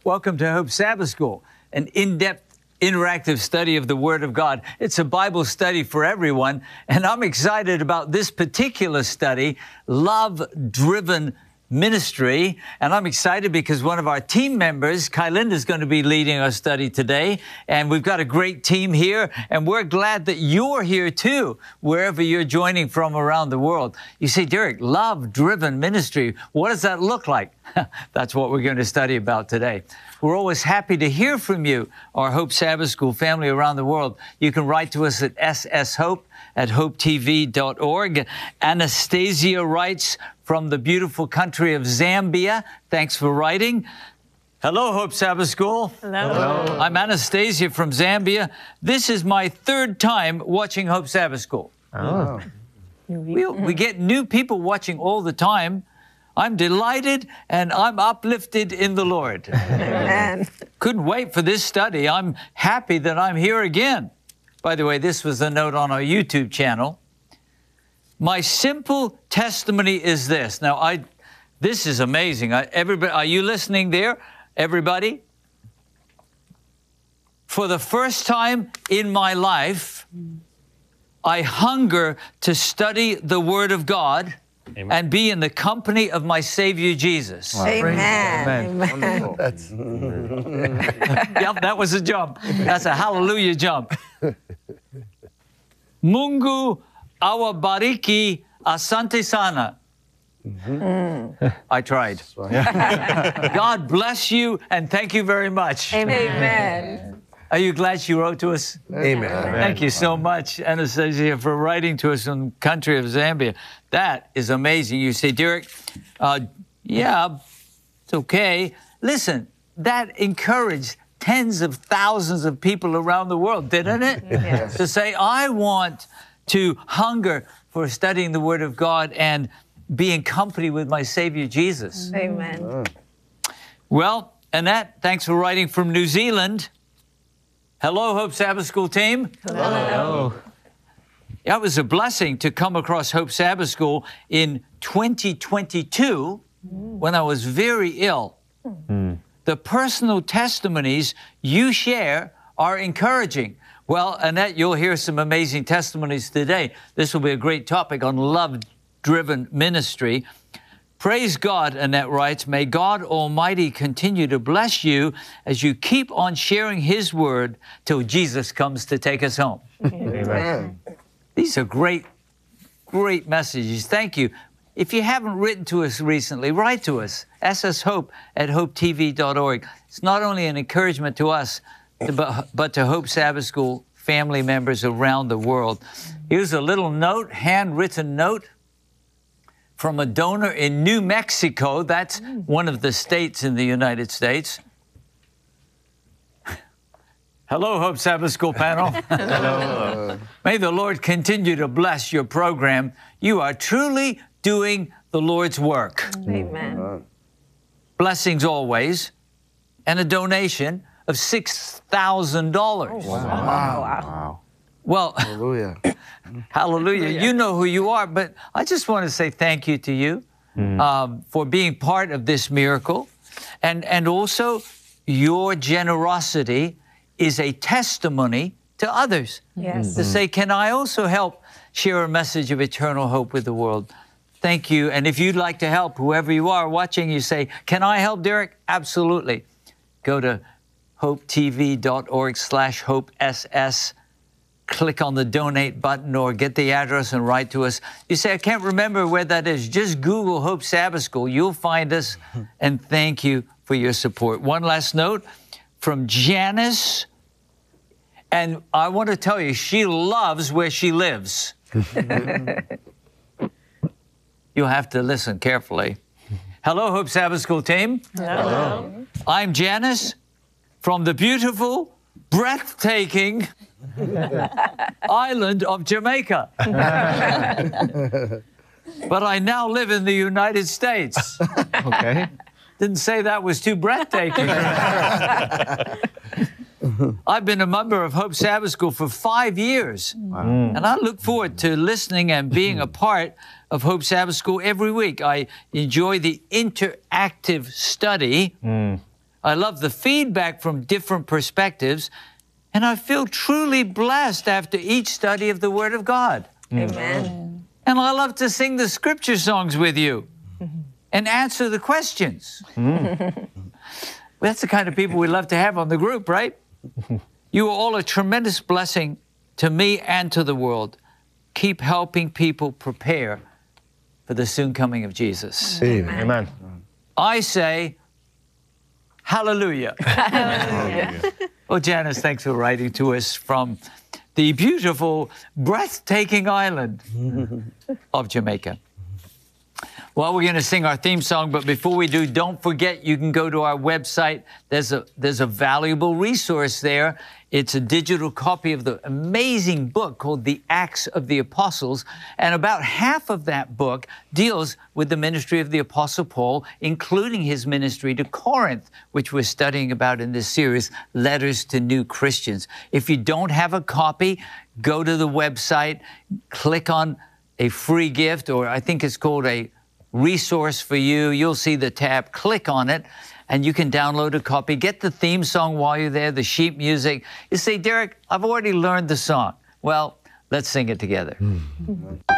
Welcome to Hope Sabbath School, an in-depth, interactive study of the Word of God. It's a Bible study for everyone, and I'm excited about this particular study, Love-Driven Ministry. And I'm excited because one of our team members, Kylinda, is going to be leading our study today. And we've got a great team here, and we're glad that you're here too, wherever you're joining from around the world. You say, Derek, love-driven ministry, what does that look like? That's what we're going to study about today. We're always happy to hear from you, our Hope Sabbath School family around the world. You can write to us at sshope@hopetv.org. Anastasia writes from the beautiful country of Zambia. Thanks for writing. Hello, Hope Sabbath School. Hello. I'm Anastasia from Zambia. This is my third time watching Hope Sabbath School. Oh. We get new people watching all the time. I'm delighted and I'm uplifted in the Lord. Amen. Couldn't wait for this study. I'm happy that I'm here again. By the way, this was a note on our YouTube channel. My simple testimony is this. Now, this is amazing. Everybody, are you listening there, everybody? For the first time in my life, I hunger to study the Word of God. Amen. And be in the company of my Savior Jesus. Wow. Amen. Amen. Yep, that was a jump. That's a hallelujah jump. Mungu awabariki asante sana. I tried. God bless you and thank you very much. Amen. Are you glad she wrote to us? Amen. Thank you so much, Anastasia, for writing to us from the country of Zambia. That is amazing. You say, Derek, yeah, it's okay. Listen, that encouraged tens of thousands of people around the world, didn't it? Yes. To say, I want to hunger for studying the Word of God and be in company with my Savior Jesus. Amen. Well, Annette, thanks for writing from New Zealand. Hello, Hope Sabbath School team. Hello. It was a blessing to come across Hope Sabbath School in 2022 when I was very ill. The personal testimonies you share are encouraging. Well, Annette, you'll hear some amazing testimonies today. This will be a great topic on love-driven ministry. Praise God, Annette writes, may God Almighty continue to bless you as you keep on sharing His Word till Jesus comes to take us home. Amen. These are great messages. Thank you. If you haven't written to us recently, write to us, sshhope@hopetv.org. It's not only an encouragement to us, but to Hope Sabbath School family members around the world. Here's a little note, handwritten note, from a donor in New Mexico. That's one of the states in the United States. Hello, Hope Sabbath School panel. Hello. May the Lord continue to bless your program. You are truly doing the Lord's work. Amen. Blessings always, and a donation of $6,000. Wow. Well, Hallelujah. hallelujah. You know who you are, but I just want to say thank you to you for being part of this miracle. And also, your generosity is a testimony to others. Yes. To say, can I also help share a message of eternal hope with the world? Thank you. And if you'd like to help, whoever you are watching, you say, can I help, Derek? Absolutely. Go to hopetv.org/hopeSS. Click on the donate button or get the address and write to us. You say, I can't remember where that is. Just Google Hope Sabbath School. You'll find us. And thank you for your support. One last note from Janice. And I want to tell you, she loves where she lives. You'll have to listen carefully. Hello, Hope Sabbath School team. Hello. I'm Janice from the beautiful, breathtaking island of Jamaica. But I now live in the United States. Okay. Didn't say that was too breathtaking. I've been a member of Hope Sabbath School for 5 years. Wow. And I look forward to listening and being a part of Hope Sabbath School every week. I enjoy the interactive study I love the feedback from different perspectives, and I feel truly blessed after each study of the Word of God. Amen. And I love to sing the scripture songs with you and answer the questions. That's the kind of people we love to have on the group, right? You are all a tremendous blessing to me and to the world. Keep helping people prepare for the soon coming of Jesus. Amen. Amen. I say, hallelujah. Hallelujah. Well, Janice, thanks for writing to us from the beautiful, breathtaking island of Jamaica. Well, we're going to sing our theme song, but before we do, don't forget you can go to our website. There's a valuable resource there. It's a digital copy of the amazing book called The Acts of the Apostles, and about half of that book deals with the ministry of the Apostle Paul, including his ministry to Corinth, which we're studying about in this series, Letters to New Christians. If you don't have a copy, go to the website, click on a free gift, or I think it's called a resource for you. You'll see the tab, click on it, and you can download a copy. Get the theme song while you're there, the sheet music. You say, Derek, I've already learned the song. Well, let's sing it together.